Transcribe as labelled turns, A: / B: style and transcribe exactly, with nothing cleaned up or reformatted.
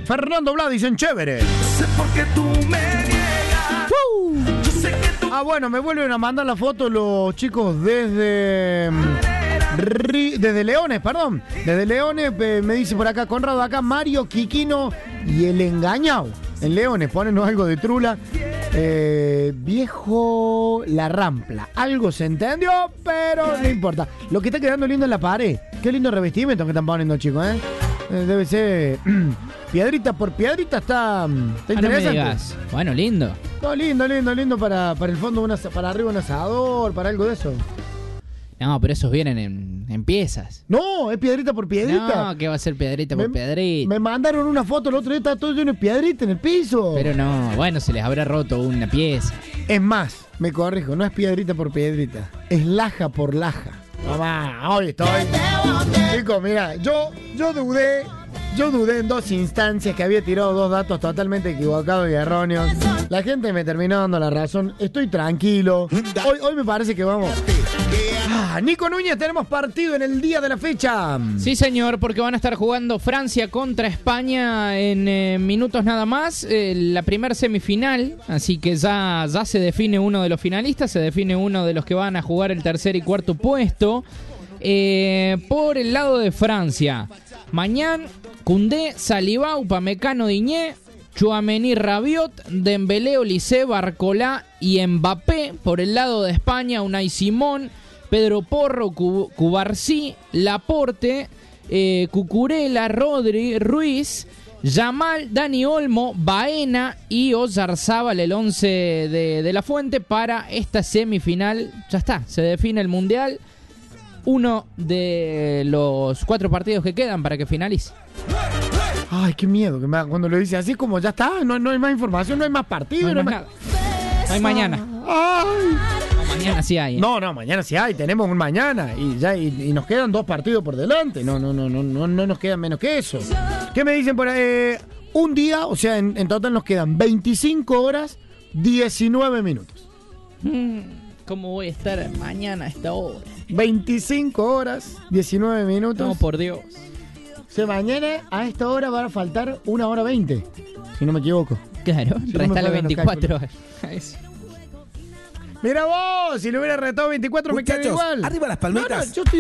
A: Fernando Blas dicen chévere.
B: Sé por qué tú me niegas.
A: ¡Uh!
B: Yo sé que tú
A: Ah, bueno, me vuelven a mandar la foto los chicos desde... Ri- Desde Leones, perdón. Desde Leones eh, me dice por acá Conrado, acá Mario, Quiquino y el engañado. En Leones, ponenos algo de trula. Eh, viejo La Rampla. Algo se entendió, pero no importa. Lo que está quedando lindo en la pared. Qué lindo revestimiento que están poniendo, chicos, ¿eh? Eh, Debe ser piedrita por piedrita, está, está
C: Ah, no me
A: interesante.
C: digas. Bueno, lindo.
A: No, lindo, lindo, lindo para, para el fondo, un asa- para arriba un asador, para algo de eso.
C: No, pero esos vienen en, en piezas.
A: No, es piedrita por piedrita.
C: No, ¿qué va a ser piedrita por
A: me,
C: piedrita?
A: me mandaron una foto el otro día, estaba todo lleno de piedrita en el piso.
C: Pero no, bueno, se les habrá roto una pieza.
A: Es más, me corrijo, no es piedrita por piedrita, es laja por laja. Mamá, hoy estoy. Chicos, mira, yo, yo dudé, yo dudé en dos instancias que había tirado dos datos totalmente equivocados y erróneos. La gente me terminó dando la razón. Estoy tranquilo. Hoy, hoy me parece que vamos. Ah, Nico Núñez, tenemos partido en el día de la fecha.
C: Sí, señor, porque van a estar jugando Francia contra España en eh, minutos nada más. Eh, la primer semifinal, así que ya, ya se define uno de los finalistas, se define uno de los que van a jugar el tercer y cuarto puesto. Eh, por el lado de Francia, Mañán, Koundé, Saliba, Upamecano, Diñé, Tchouaméni, Rabiot, Dembélé, Olise, Barcolá y Mbappé. Por el lado de España, Unai Simón, Pedro Porro, Cu- Cubarsí, Laporte, eh, Cucurella, Rodri, Ruiz, Yamal, Dani Olmo, Baena y Oyarzábal, el once de, de la Fuente para esta semifinal. Ya está, se define el Mundial. Uno de los cuatro partidos que quedan para que finalice.
A: Ay, qué miedo que me da cuando lo dice así, como ya está, no, no hay más información, no hay más partido.
C: No hay
A: no
C: más nada. No hay mañana.
A: Ay.
C: No, mañana sí hay. ¿eh?
A: No, no, mañana sí hay, tenemos un mañana y ya y, y nos quedan dos partidos por delante. No, no, no, no, no, no nos quedan menos que eso. ¿Qué me dicen por ahí? Eh, un día, o sea, en, en total nos quedan veinticinco horas, diecinueve minutos.
C: Mm, ¿Cómo voy a estar mañana a esta hora?
A: veinticinco horas, diecinueve minutos.
C: No, por Dios.
A: O sea, mañana a esta hora va a faltar una hora veinte, si no me equivoco.
C: Claro,
A: Si no me
C: restale
A: juegan los
C: veinticuatro horas. Eso.
A: Mira vos, si le hubiera retado veinticuatro me queda
B: Muchachos,
A: igual.
B: arriba las palmetas.
A: No, no, yo estoy